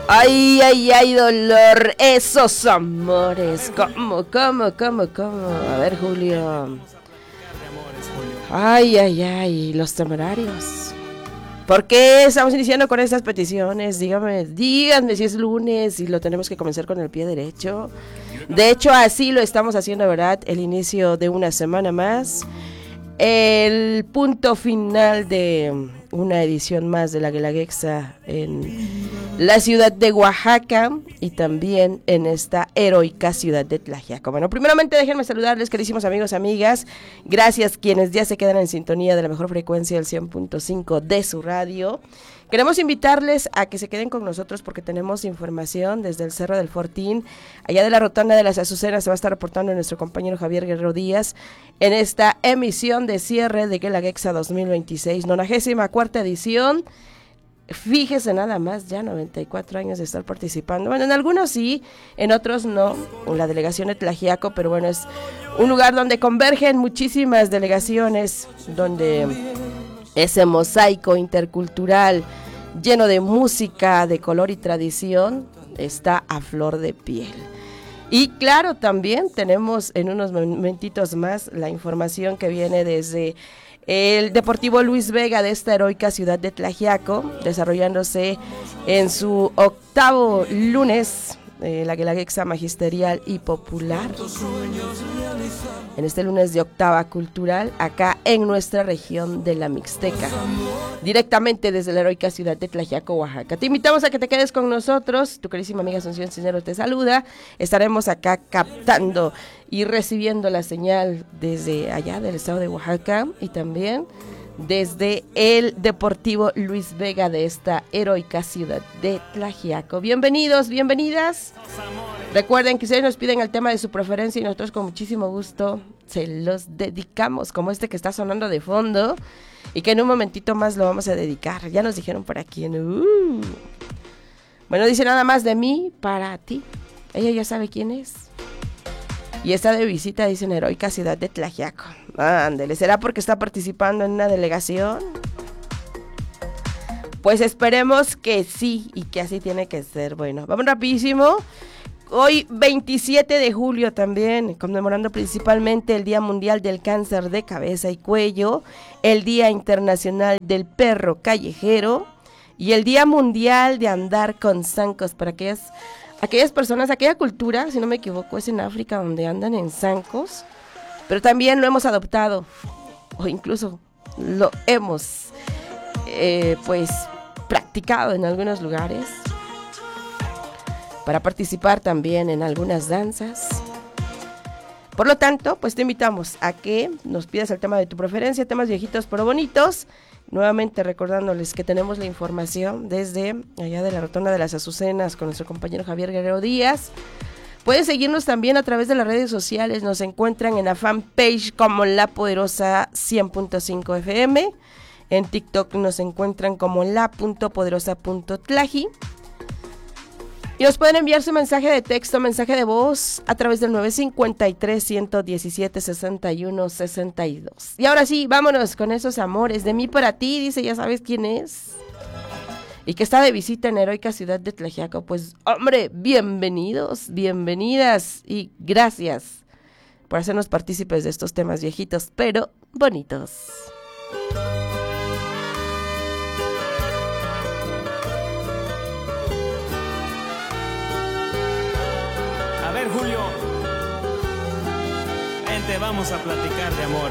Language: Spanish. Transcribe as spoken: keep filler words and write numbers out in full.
Ay, ay, ay, dolor, esos amores. ¿Cómo, cómo, cómo, cómo? A ver, Julio. Ay, ay, ay, los temerarios. ¿Por qué estamos iniciando con estas peticiones? Dígame, díganme si es lunes y lo tenemos que comenzar con el pie derecho. De hecho, así lo estamos haciendo, ¿verdad? El inicio de una semana más. El punto final de una edición más de la Guelaguetza en la ciudad de Oaxaca y también en esta heroica ciudad de Tlaxiaco. Bueno, primeramente déjenme saludarles, queridísimos amigos, amigas. Gracias quienes ya se quedan en sintonía de la mejor frecuencia del cien punto cinco de su radio. Queremos invitarles a que se queden con nosotros porque tenemos información desde el Cerro del Fortín. Allá de la Rotonda de las Azucenas se va a estar reportando nuestro compañero Javier Guerrero Díaz en esta emisión de cierre de Guelaguetza dos mil veintiséis, nonagésima cuarta edición. Fíjese nada más, ya noventa y cuatro años de estar participando. Bueno, en algunos sí, en otros no, en la delegación de Tlaxiaco, pero bueno, es un lugar donde convergen muchísimas delegaciones, donde ese mosaico intercultural lleno de música, de color y tradición está a flor de piel. Y claro, también tenemos en unos momentitos más la información que viene desde el Deportivo Luis Vega de esta heroica ciudad de Tlaxiaco, desarrollándose en su octavo lunes, eh, la Guelaguetza magisterial y popular. En este lunes de octava cultural, acá en nuestra región de la Mixteca, directamente desde la heroica ciudad de Tlaxiaco, Oaxaca. Te invitamos a que te quedes con nosotros, tu queridísima amiga Asunción Cisneros te saluda. Estaremos acá captando y recibiendo la señal desde allá del estado de Oaxaca y también desde el Deportivo Luis Vega de esta heroica ciudad de Tlaxiaco. Bienvenidos, bienvenidas. Recuerden que ustedes nos piden el tema de su preferencia y nosotros con muchísimo gusto se los dedicamos, como este que está sonando de fondo y que en un momentito más lo vamos a dedicar. Ya nos dijeron por aquí. Uh. Bueno, dice nada más de mí para ti. Ella ya sabe quién es. Y está de visita, dice, en heroica ciudad de Tlaxiaco. Ándele, ¿será porque está participando en una delegación? Pues esperemos que sí y que así tiene que ser. Bueno, vamos rapidísimo. Hoy veintisiete de julio también, conmemorando principalmente el Día Mundial del Cáncer de Cabeza y Cuello, el Día Internacional del Perro Callejero y el Día Mundial de Andar con Zancos para aquellas, aquellas personas, aquella cultura, si no me equivoco, es en África donde andan en zancos, pero también lo hemos adoptado o incluso lo hemos eh, pues practicado en algunos lugares, para participar también en algunas danzas. Por lo tanto, pues te invitamos a que nos pidas el tema de tu preferencia, temas viejitos pero bonitos. Nuevamente recordándoles que tenemos la información desde allá de la Rotonda de las Azucenas con nuestro compañero Javier Guerrero Díaz. Pueden seguirnos también a través de las redes sociales, nos encuentran en la fanpage como La Poderosa cien punto cinco F M, en TikTok nos encuentran como la.poderosa.tlaji. Y nos pueden enviar su mensaje de texto, mensaje de voz a través del nueve cinco tres, uno uno siete, seis uno seis dos. Y ahora sí, vámonos con esos amores. De mí para ti, dice, ya sabes quién es. Y que está de visita en heroica ciudad de Tlaxiaco. Pues, hombre, bienvenidos, bienvenidas y gracias por hacernos partícipes de estos temas viejitos, pero bonitos. A ver, Julio, vente, vamos a platicar de amor.